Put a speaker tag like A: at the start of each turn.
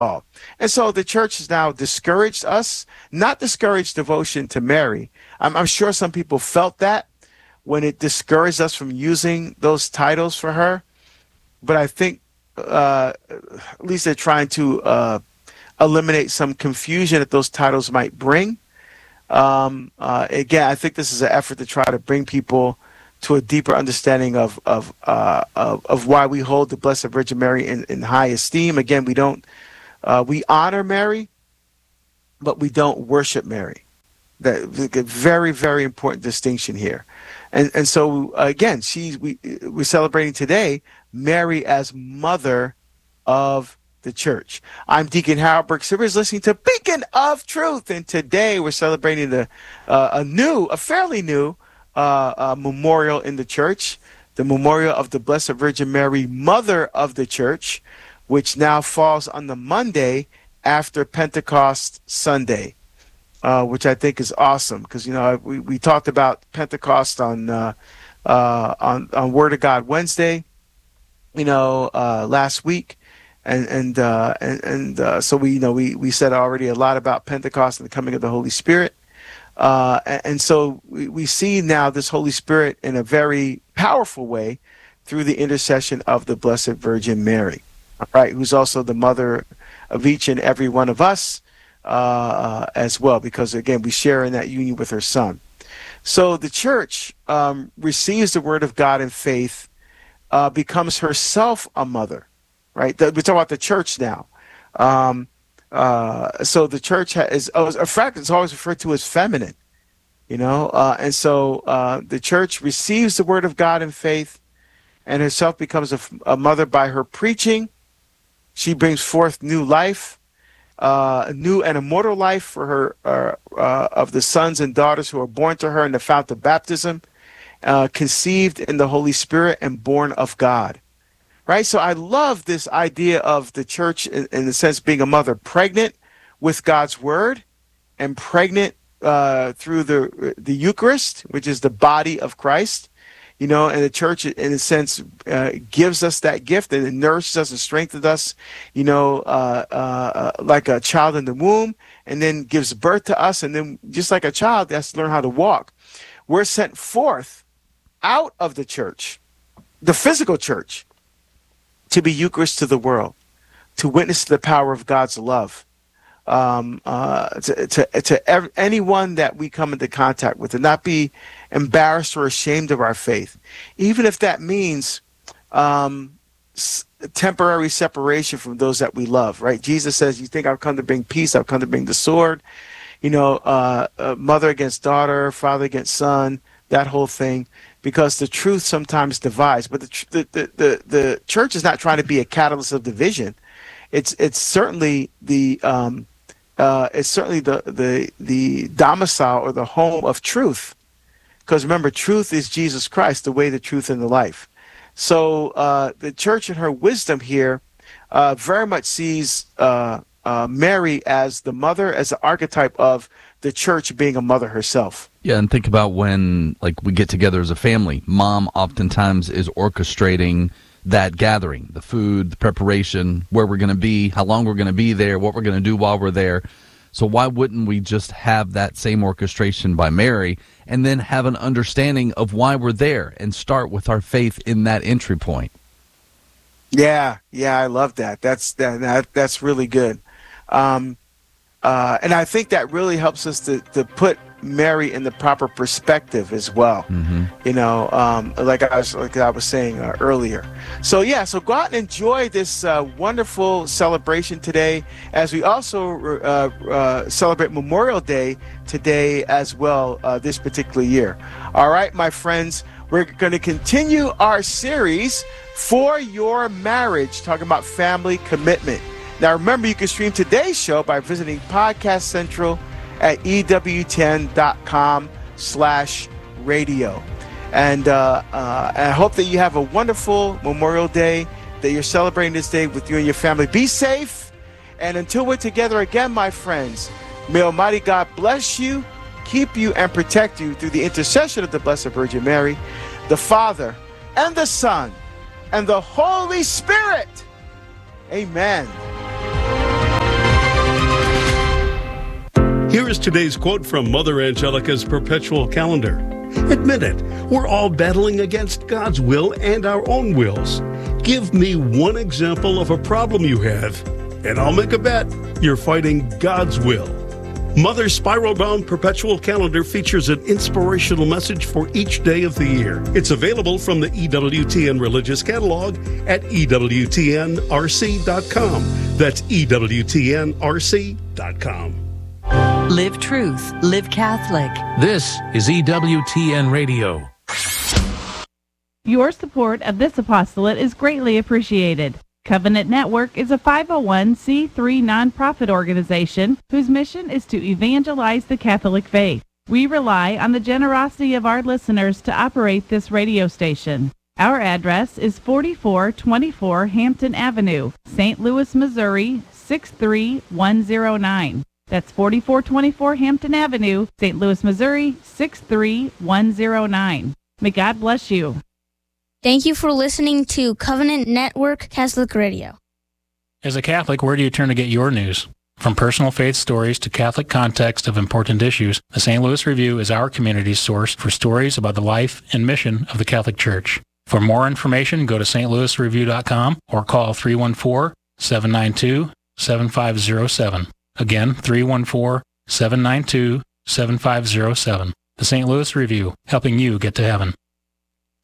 A: all. And so the church has now discouraged us, not discouraged devotion to Mary. I'm sure some people felt that when it discouraged us from using those titles for her. But I think at least they're trying to eliminate some confusion that those titles might bring. Again, I think this is an effort to try to bring people to a deeper understanding of why we hold the Blessed Virgin Mary in high esteem. Again, we honor Mary, but we don't worship Mary. That very, very important distinction here. And so again, we're celebrating today Mary as Mother of the Church. I'm Deacon Harold Burke Sivers, listening to Beacon of Truth, and today we're celebrating a fairly new memorial in the church, the memorial of the Blessed Virgin Mary, Mother of the Church, which now falls on the Monday after Pentecost Sunday, which I think is awesome because we talked about Pentecost on Word of God Wednesday, last week, and so we said already a lot about Pentecost and the coming of the Holy Spirit. And so we see now this Holy Spirit in a very powerful way through the intercession of the Blessed Virgin Mary, right? Who's also the mother of each and every one of us as well, because again, we share in that union with her Son. So the church receives the word of God in faith, becomes herself a mother, right? We're talking about the church now. So the church is, in fact, it's always referred to as feminine, and so the church receives the word of God in faith and herself becomes a mother by her preaching. She brings forth new life, new and immortal life for her, of the sons and daughters who are born to her in the fount of baptism, conceived in the Holy Spirit and born of God. Right, so I love this idea of the church in the sense being a mother, pregnant with God's word and pregnant through the Eucharist, which is the body of Christ, and the church in a sense gives us that gift and it nourishes us and strengthens us, like a child in the womb, and then gives birth to us, and then just like a child has to learn how to walk. We're sent forth out of the church, the physical church, to be Eucharist to the world, to witness to the power of God's love, to anyone that we come into contact with, and not be embarrassed or ashamed of our faith, even if that means temporary separation from those that we love. Right? Jesus says, "You think I've come to bring peace? I've come to bring the sword." Mother against daughter, father against son, that whole thing. Because the truth sometimes divides, but the church is not trying to be a catalyst of division. It's certainly the domicile or the home of truth. Because remember, truth is Jesus Christ, the way, the truth, and the life. So the church in her wisdom here very much sees Mary as the mother, as the archetype of the church being a mother herself.
B: Yeah, and think about when, we get together as a family. Mom oftentimes is orchestrating that gathering, the food, the preparation, where we're going to be, how long we're going to be there, what we're going to do while we're there. So why wouldn't we just have that same orchestration by Mary and then have an understanding of why we're there and start with our faith in that entry point?
A: Yeah, I love that. That's really good. And I think that really helps us to put Mary in the proper perspective as well. Mm-hmm. Like I was saying earlier. So go out and enjoy this wonderful celebration today, as we also celebrate Memorial Day today as well, this particular year. All right, my friends, we're going to continue our series, For Your Marriage, talking about family commitment. Now, remember, you can stream today's show by visiting Podcast Central at EWTN.com/radio. And I hope that you have a wonderful Memorial Day, that you're celebrating this day with you and your family. Be safe. And until we're together again, my friends, may Almighty God bless you, keep you, and protect you through the intercession of the Blessed Virgin Mary, the Father, and the Son, and the Holy Spirit. Amen.
C: Here's today's quote from Mother Angelica's perpetual calendar. Admit it, we're all battling against God's will and our own wills. Give me one example of a problem you have, and I'll make a bet you're fighting God's will. Mother's spiral-bound perpetual calendar features an inspirational message for each day of the year. It's available from the EWTN Religious Catalog at EWTNRC.com. That's EWTNRC.com.
D: Live truth, live Catholic.
E: This is EWTN Radio.
F: Your support of this apostolate is greatly appreciated. Covenant Network is a 501c3 nonprofit organization whose mission is to evangelize the Catholic faith. We rely on the generosity of our listeners to operate this radio station. Our address is 4424 Hampton Avenue, St. Louis, Missouri, 63109. That's 4424 Hampton Avenue, St. Louis, Missouri, 63109. May God bless you.
G: Thank you for listening to Covenant Network Catholic Radio.
E: As a Catholic, where do you turn to get your news? From personal faith stories to Catholic context of important issues, the St. Louis Review is our community's source for stories about the life and mission of the Catholic Church. For more information, go to stlouisreview.com or call 314-792-7507. Again, 314-792-7507. The St. Louis Review, helping you get to heaven.